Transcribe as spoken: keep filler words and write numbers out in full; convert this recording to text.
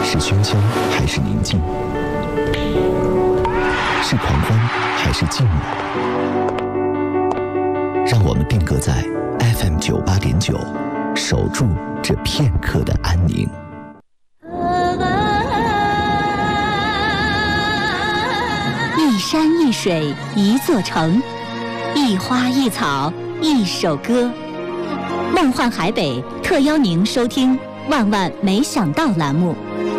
是喧嚣还是宁静？是狂欢还是静默？让我们定格在 F M 九八点九，守住这片刻的安宁。 一山一水一座城，一花一草一首歌。梦幻海北特邀您收听《万万没想到》栏目。